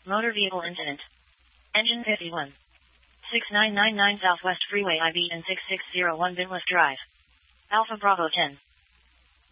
Motor vehicle incident. Engine 51. 6999 Southwest Freeway IB and 6601 Bintless Drive. Alpha Bravo 10.